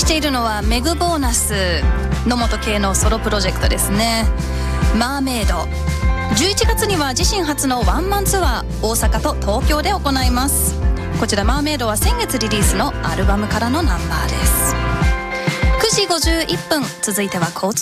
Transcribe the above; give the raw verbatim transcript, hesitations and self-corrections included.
しているのはメグボーナス野本系のソロプロジェクトですね。マーメイド、じゅういちがつには自身初のワンマンツアー大阪と東京で行います。こちらマーメイドは先月リリースのアルバムからのナンバーです。くじごじゅういっぷん、続いては交通